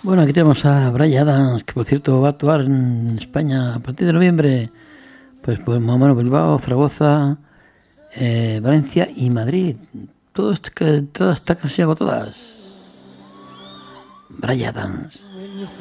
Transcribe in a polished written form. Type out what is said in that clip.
Bueno, aquí tenemos a Bryan Adams, que por cierto va a actuar en España a partir de noviembre, pues más o menos Bilbao, Zaragoza, Valencia y Madrid. Todas están casi agotadas. Bryan Adams.